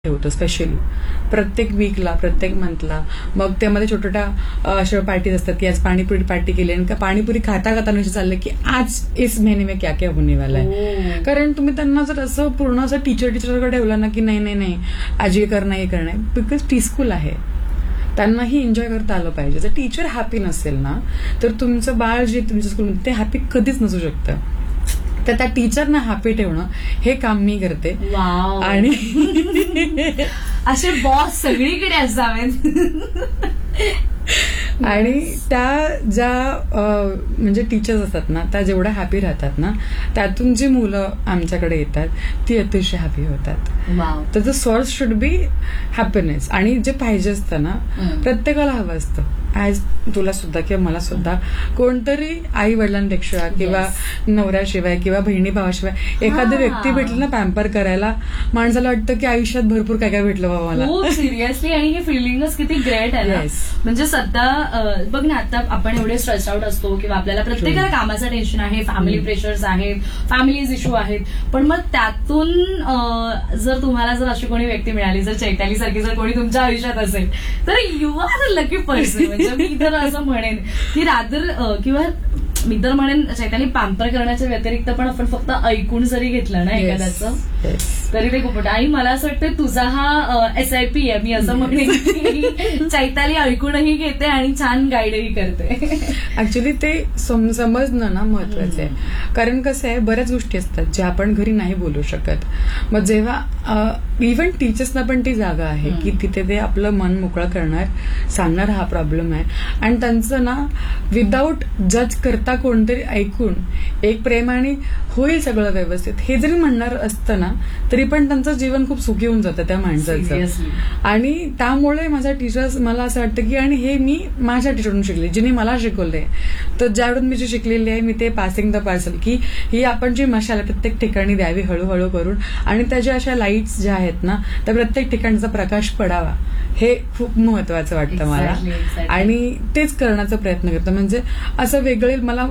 ठेवतो स्पेशली प्रत्येक वीकला, प्रत्येक मंथला. मग त्यामध्ये छोट्या अशा पार्टीज असतात की आज पाणीपुरी पार्टी केली आणि पाणीपुरी खाता खाता नशी चाललं की आज इस महिने में क्या क्या होने वाला है. कारण तुम्ही त्यांना जर असं पूर्ण असं टीचरकडे ठेवलं ना की नाही नाही नाही आज हे करणं हे करणं, बिकॉज टी स्कूल आहे, त्यांनाही एन्जॉय करता आलं पाहिजे. जर टीचर हॅपी नसेल ना तर तुमचं बाळ जे तुमच्या स्कूलमध्ये ते हॅपी कधीच नसू शकतं. तर त्या टीचरना हॅपी ठेवणं हे काम मी करते. आणि असे बॉस सगळीकडे असावेत. आणि त्या ज्या म्हणजे टीचर्स असतात ना त्या जेवढ्या हॅपी राहतात ना त्यातून जी मुलं आमच्याकडे येतात ती अतिशय हॅपी होतात. तर the source should be happiness. आणि जे पाहिजे असतं ना प्रत्येकाला हवं असतं. ऍज तुला सुद्धा किंवा मला सुद्धा कोणतरी आई वडिलांपेक्षा किंवा नवऱ्याशिवाय किंवा बहिणी भावाशिवाय एखादी व्यक्ती भेटली ना पॅम्पर करायला, माणसाला वाटतं की आयुष्यात भरपूर काय काय भेटलं बाबा मला. खूप सिरियसली. आणि ही फिलिंगच किती ग्रेट आहे ना. म्हणजे सध्या बघ ना, आता आपण एवढे स्ट्रेस आउट असतो किंवा आपल्याला प्रत्येकाला कामाचं टेन्शन आहे, फॅमिली प्रेशर्स आहेत, फॅमिलीज इश्यू आहेत. पण मग त्यातून जर तुम्हाला जर अशी कोणी व्यक्ती मिळाली, जर चैताली सारखी जर कोणी तुमच्या आयुष्यात असेल तर you are a lucky person. म्हणजे मी तर असं म्हणेन की रादर किंवा मी तर म्हणेन चैताली पॅम्पर करण्याच्या व्यतिरिक्त पण आपण फक्त ऐकून जरी घेतलं ना एखाद्याचं तरी ते खूप. आणि मला असं वाटतं तुझा हा SIP आहे. मी असं म्हणेन की चैताली ऐकूनही घेते आणि छान गाईडही करते. ऍक्च्युली ते समजणं ना महत्वाचं आहे. कारण कसं आहे बऱ्याच गोष्टी असतात ज्या आपण घरी नाही बोलू शकत. मग जेव्हा इव्हन टीचर्सना पण ती जागा आहे की तिथे ते आपलं मन मोकळं करणार, सांगणार हा प्रॉब्लेम आहे. आणि त्यांचं ना विदाऊट जज करता कोणतरी ऐकून एक प्रेमाने होईल सगळं व्यवस्थित हे जरी म्हणणार असतं ना तरी पण त्यांचं जीवन खूप सुखी होऊन जातं त्या माणसाचं. आणि त्यामुळे माझ्या टीचर्स मला असं वाटतं की, आणि हे मी माझ्या टीचरकडून शिकले जिने मला शिकवलंय. तर ज्यावेळेस मी जे शिकलेली आहे मी ते पासिंग द पार्सल की ही आपण जी मशाल प्रत्येक ठिकाणी द्यावी हळूहळू करून, आणि त्याच्या अशा लाईट्स ज्या आहेत ना त्या प्रत्येक ठिकाणचा प्रकाश पडावा हे खूप महत्वाचं वाटतं मला. आणि तेच करण्याचा प्रयत्न करतो. म्हणजे असं वेगळे मला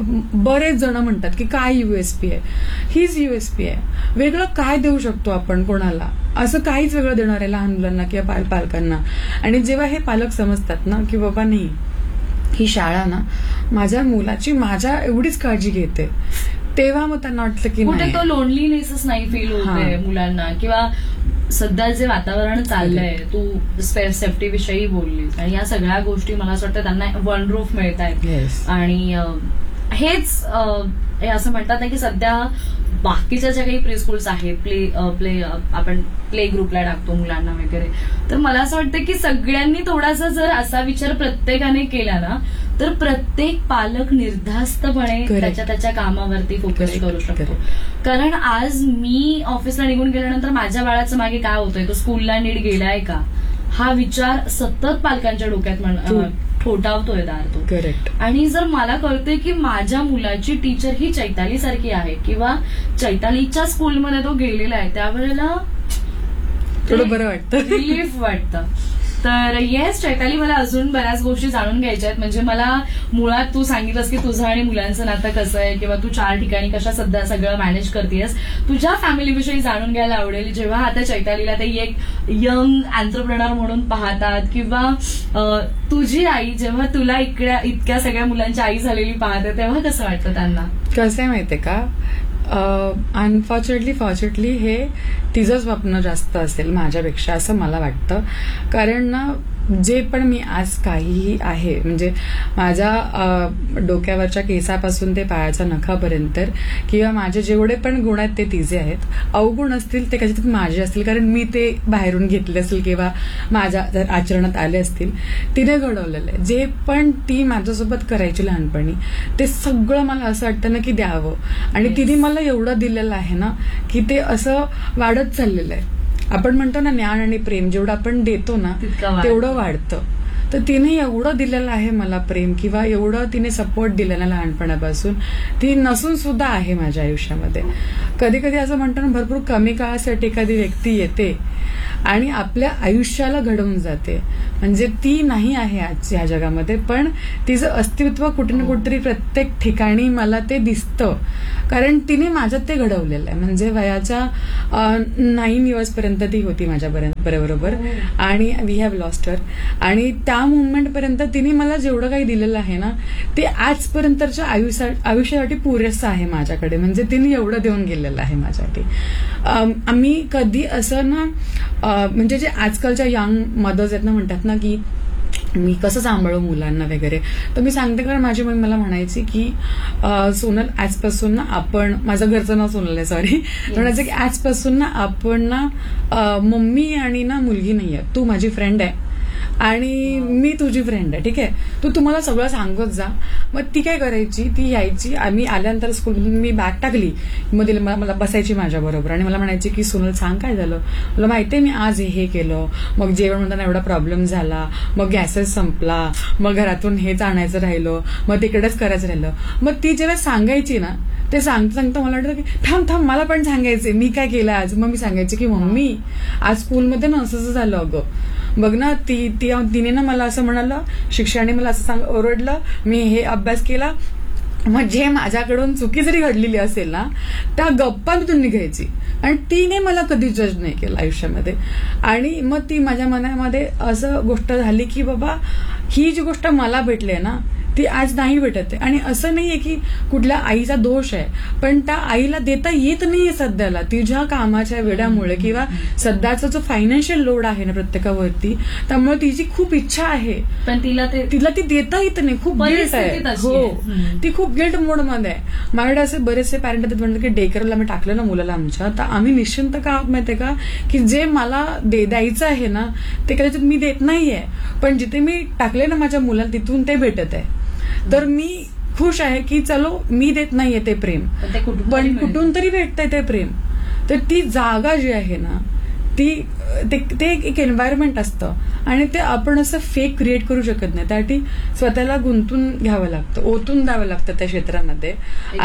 बरेच जण म्हणतात की काय USP आहे, हीच USP आहे. वेगळं काय देऊ शकतो आपण कोणाला, असं काहीच वेगळं देणार आहे लहान मुलांना किंवा पालकांना. आणि जेव्हा हे पालक समजतात ना की बाबा नाही ही शाळा ना माझ्या मुलाची माझ्या एवढीच काळजी घेते, तेव्हा मग त्यांना वाटतं की कुठे तो लोनलीनेसच नाही फील होतोय मुलांना. किंवा सध्या जे वातावरण चाललंय, तू सेफ्टी विषयी बोललीस आणि या सगळ्या गोष्टी मला असं वाटतं त्यांना वन रूफ मिळत आहेत. आणि हेच असं म्हणतात ना की सध्या बाकीच्या ज्या काही प्ले स्कूल्स आहेत, प्ले आपण प्ले ग्रुपला टाकतो मुलांना वगैरे, तर मला असं वाटतं की सगळ्यांनी थोडासा जर असा विचार प्रत्येकाने केला ना तर प्रत्येक पालक निर्धास्तपणे त्याच्या कामावरती फोकस करू शकतो. कारण आज मी ऑफिसला निघून गेल्यानंतर माझ्या बाळाचं मागे काय होतंय, तो स्कूलला नीट गेलाय का, हा विचार सतत पालकांच्या डोक्यात ठोठावतोय दार तो. करेक्ट. आणि जर मला कळतंय की माझ्या मुलाची टीचर ही चैताली सारखी आहे किंवा चैतालीच्या स्कूलमध्ये तो गेलेला आहे, त्यावेळेला थोडं बरं वाटतं, रिलीफ वाटतं. तर येस चैताली, मला अजून बऱ्याच गोष्टी जाणून घ्यायच्या आहेत. म्हणजे मला मुळात तू सांगितलंस की तुझं आणि मुलांचं नातं कसं आहे किंवा तू 4 ठिकाणी कशा सध्या सगळं मॅनेज करतेस. तुझ्या फॅमिलीविषयी जाणून घ्यायला आवडेल. जेव्हा आता चैतालीला ते एक यंग एंटरप्रेनर म्हणून पाहतात किंवा तुझी आई जेव्हा तुला इतक्या सगळ्या मुलांची आई झालेली पाहते तेव्हा कसं वाटतं त्यांना? कसं आहे माहितीये का, फॉर्च्युनेटली हे तिचं स्वप्न जास्त असेल माझ्यापेक्षा असं मला वाटतं. कारण ना जे पण मी आज काहीही आहे म्हणजे माझ्या डोक्यावरच्या केसापासून ते पायाच्या नखापर्यंत किंवा माझे जेवढे पण गुण आहेत ते तिचे आहेत. अवगुण असतील ते कदाचित माझे असतील कारण मी ते बाहेरून घेतले असतील किंवा माझ्या जर आचरणात आले असतील. तिने घडवलेलं आहे. जे पण ती माझ्यासोबत करायची लहानपणी ते सगळं मला असं वाटतं ना की द्यावं. आणि तिने मला एवढं दिलेलं आहे ना की ते असं वाढत चाललेलं आहे. आपण म्हणतो ना ज्ञान आणि प्रेम जेवढं आपण देतो ना तेवढं वाढतं. तर तिने एवढं दिलेलं आहे मला प्रेम किंवा एवढं तिने सपोर्ट दिलेला लहानपणापासून, ती नसून सुद्धा आहे माझ्या आयुष्यामध्ये. कधी कधी असं म्हणतो ना भरपूर कमी काळासाठी एखादी व्यक्ती येते आणि आपल्या आयुष्याला घडवून जाते. म्हणजे ती नाही आहे आजच्या ह्या जगामध्ये, पण तिचं अस्तित्व कुठे ना कुठेतरी प्रत्येक ठिकाणी मला ते दिसतं, कारण तिने माझ्यात ते घडवलेलं आहे. म्हणजे वयाच्या 9 इयर्सपर्यंत ती होती माझ्या बरोबर, आणि वी हॅव लॉस्ट हर. आणि त्या मुवमेंटपर्यंत तिने मला जेवढं काही दिलेलं आहे ना, ते आजपर्यंतच्या आयुष्यासाठी पुरेसं आहे माझ्याकडे. म्हणजे तिने एवढं देऊन गेलेलं आहे माझ्यासाठी. आम्ही कधी असं ना, म्हणजे जे आजकालच्या यंग मदर्स आहेत ना, म्हणतात ना की मी कसं सांभाळू मुलांना वगैरे, तर मी सांगते, कारण माझी मम्मी मला म्हणायची की सोनल, आजपासून ना आपण, माझं घरचं नाव सोनल आहे, सॉरी, म्हणायचं की आजपासून ना आपण ना मम्मी आणि ना मुलगी नाहीये, तू माझी फ्रेंड आहे आणि मी तुझी फ्रेंड आहे, ठीक आहे, तू तुम्हाला सगळं सांगत जा. मग ती काय करायची, ती यायची, आम्ही आल्यानंतर स्कूलमधून मी बॅग टाकली, मग मला बसायची माझ्या बरोबर आणि मला म्हणायची की सोनल सांग काय झालं, मला माहितीये मी आज हे केलं, मग जेवण म्हणताना एवढा प्रॉब्लेम झाला, मग गॅसेस संपला, मग घरातून हेच आणायचं राहिलं, मग तिकडेच करायचं राहिलं. मग ती जेव्हा सांगायची ना, ते सांगता सांगता मला वाटतं की थांब मला पण सांगायचे मी काय केलं आज. मग मी सांगायचे की मम्मी आज स्कूलमध्ये ना असं झालं, अगं बघ ना, तिने ना मला असं म्हणालं, शिक्षकाने मला असं ओरडलं, मी हे अभ्यास केला. मग जे माझ्याकडून चुकी जरी घडलेली असेल ना, त्या गप्पा मी निघायची, आणि तिने मला कधी जज नाही केलं आयुष्यामध्ये. आणि मग ती माझ्या मनामध्ये असं गोष्ट झाली की बाबा ही जी गोष्ट मला भेटली ना, ती आज नाही भेटत आहे. आणि असं नाहीये की कुठल्या आईचा दोष आहे, पण त्या आईला देता येत नाहीये सध्याला तिच्या कामाच्या वेळामुळे, किंवा सध्याचा जो फायनान्शियल लोड आहे ना प्रत्येकावरती, त्यामुळे तिची खूप इच्छा आहे, पण तिला ती देता येत नाही. खूप गिल्ट आहे. हो, ती खूप गिल्ट मोडमध्ये आहे. माझ्याकडे असे बरेचसे पॅरेंट आहेत म्हणतात की डेकरला मी टाकलं ना मुलाला आमच्या, तर आम्ही निश्चिंत का माहितीये का, की जे मला द्यायचं आहे ना ते कदाचित मी देत नाहीये, पण जिथे मी टाकले ना माझ्या मुलाला तिथून ते भेटत आहे. तर मी खुश आहे की चलो मी देत नाहीये ते प्रेम, पण कुठून तरी भेटतंय ते प्रेम. तर ती जागा जी आहे ना, ते एक एन्व्हायरमेंट असतं, आणि ते आपण असं फेक क्रिएट करू शकत नाही. त्यासाठी स्वतःला गुंतून घ्यावं लागतं, ओतून द्यावं लागतं त्या क्षेत्रामध्ये,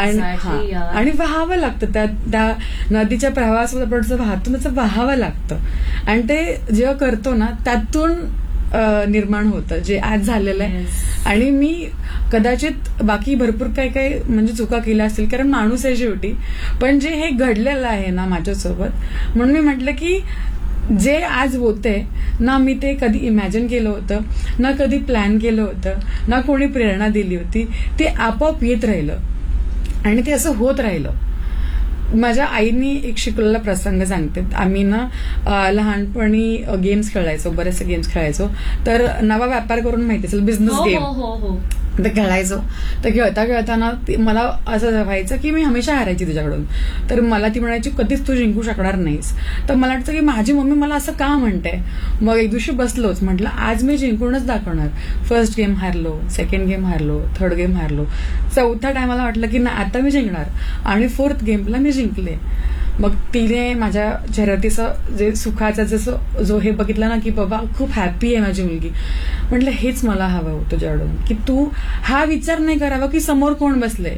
आणि व्हावं लागतं त्या नदीच्या प्रवाहासोबत आपण वाहतून त्याचं व्हावं लागतं. आणि ते जेव्हा करतो ना, त्यातून निर्माण होतं जे आज झालेलं आहे. आणि मी कदाचित बाकी भरपूर काही म्हणजे चुका केल्या असतील, कारण माणूस आहे शेवटी, पण जे हे घडलेलं आहे ना माझ्यासोबत, म्हणून मी म्हटलं की जे आज होते ना, मी ते कधी इमॅजिन केलं होतं ना, कधी प्लॅन केलं होतं ना, कोणी प्रेरणा दिली होती, ते आपोआप येत राहिलं आणि ते असं होत राहिलं. माझ्या आईनी एक शिकवलेला प्रसंग सांगते. आम्ही ना लहानपणी गेम्स खेळायचो, बरेचसे गेम्स खेळायचो. तर नवा व्यापार करून माहिती असेल, बिझनेस गेम, ते खेळायचो. तर खेळताना मला असं व्हायचं की मी हमेशा हारायची तुझ्याकडून. तर मला ती म्हणायची कधीच तू जिंकू शकणार नाहीस. तर मला वाटतं की माझी मम्मी मला असं का म्हणते. मग एक दिवशी बसलोच, म्हटलं आज मी जिंकूनच दाखवणार. फर्स्ट गेम हारलो, सेकंड गेम हारलो, थर्ड गेम हारलो, चौथ्या टायमाला वाटलं की ना आता मी जिंकणार, आणि फोर्थ गेमला मी जिंकले. मग तिने माझ्या चेहऱ्यात जे सुखाचा जसं जो हे बघितलं ना की बाबा खूप हॅपी आहे माझी मुलगी. म्हटलं हेच मला हवं होतं तुझ्याकडून, की तू हा विचार नाही करावा की समोर कोण बसलंय,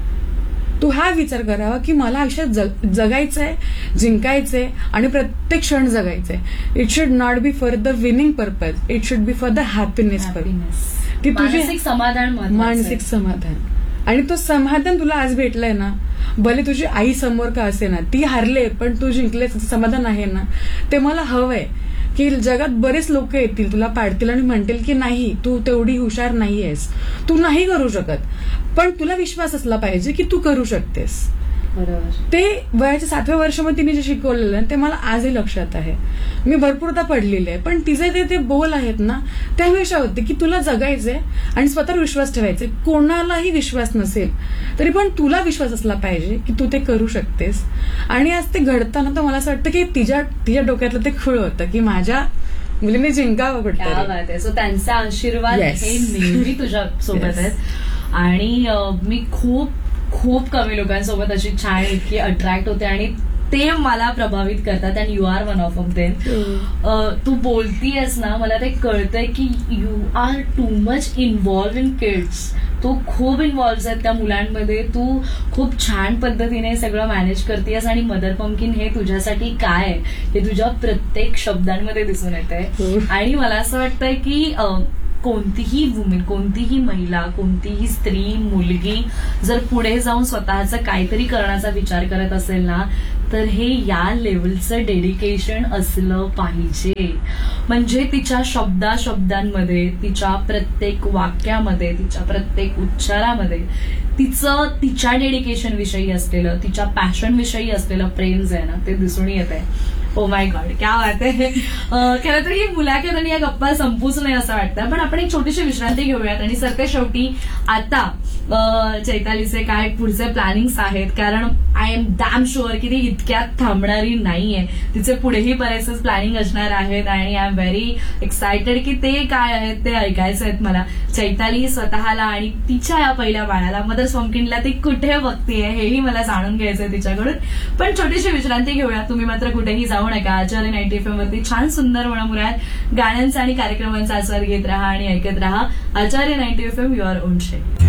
तू हा विचार करावा की मला आयुष्यात जगायचंय, जिंकायचंय, आणि प्रत्येक क्षण जगायचंय. It should not be for the winning purpose, it should be for the happiness purpose. ती तुझी मानसिक समाधान, आणि तो समाधान तुला आज भेटलंय ना, भले तुझी आई समोर का असे ना, ती हारले पण तू जिंकले, समाधान आहे ना, ते मला हवंय. की जगात बरेच लोक येतील, तुला पाडतील आणि म्हणतील की नाही तू तेवढी हुशार नाहीयेस, तू नाही करू शकत, पण तुला विश्वास असला पाहिजे की तू करू शकतेस. ते वयाच्या 7व्या वर्षामध्ये तिने जे शिकवलेलं ते मला आजही लक्षात आहे. मी भरपूरदा पडलेले आहे, पण तिचे ते बोल आहेत ना, ते हमेशा होते की तुला जगायचंय आणि स्वतःवर विश्वास ठेवायचे. कोणालाही विश्वास नसेल तरी पण तुला विश्वास असला पाहिजे की तू ते करू शकतेस. आणि आज ते घडताना तर मला असं वाटतं की तिच्या डोक्यातलं ते खुळ होतं की माझ्या मुलीने जिंकावं कुठे. सो त्यांचा आशीर्वाद हे नेहमी तुझ्या सोबत आहेत. आणि मी खूप कमी लोकांसोबत अशी छान इतकी अट्रॅक्ट होते आणि ते मला प्रभावित करतात. And you R one of them. तू बोलतीयस ना, मला ते कळतंय की you R too much involve in kids. तू खूप इन्व्हॉल्व्ह आहे त्या मुलांमध्ये, तू खूप छान पद्धतीने सगळं मॅनेज करतेस आणि मदर पंपकिन हे तुझ्यासाठी काय आहे हे तुझ्या प्रत्येक शब्दांमध्ये दिसून येत आहे. आणि मला असं वाटतंय की कोणतीही वुमेन, कोणतीही महिला, कोणतीही स्त्री, मुलगी जर पुढे जाऊन स्वतःचं काहीतरी करण्याचा विचार करत असेल ना, तर हे या लेवलचं डेडिकेशन असलं पाहिजे. म्हणजे तिच्या शब्दांमध्ये, तिच्या प्रत्येक वाक्यामध्ये, तिच्या प्रत्येक उच्चारामध्ये तिच्या डेडिकेशन विषयी असलेलं, तिच्या पॅशन विषयी असलेलं प्रेम जे आहे ना ते दिसून येत आहे. ओ माय गॉड, क्या बात आहे. खरं तर ही मुलाखत आणि या गप्पा संपूच नाही असं वाटतं, पण आपण एक छोटीशी विश्रांती घेऊयात आणि सरते शेवटी आता चैतालीचे काय पुढचे प्लॅनिंग्स आहेत, कारण आय एम डॅम शुअर की ती इतक्यात थांबणारी नाहीये, तिचे पुढेही बरेचसे प्लॅनिंग असणार आहेत आणि आय एम व्हेरी एक्सायटेड की ते काय आहेत ते ऐकायचं आहेत मला. चैताली स्वतःला आणि तिच्या या पहिल्या बाळाला मदर पंपकिनला ती कुठे बघतीये हेही मला जाणून घ्यायचंय तिच्याकडून. पण छोटीशी विश्रांती घेऊया, तुम्ही मात्र कुठेही जाऊ नका. आचार्य 90 FM वरती छान सुंदर मुळामुळात गाण्यांचा आणि कार्यक्रमांचा आस्वाद घेत राहा आणि ऐकत राहा आचार्य 90 FM, युअर ओन शे.